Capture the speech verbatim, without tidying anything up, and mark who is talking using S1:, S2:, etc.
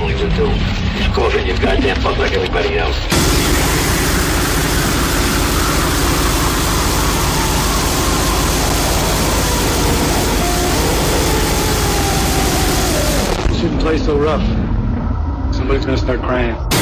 S1: families will do. Just go get your goddamn fuck like everybody else.
S2: Shouldn't play so rough. Somebody's gonna start crying.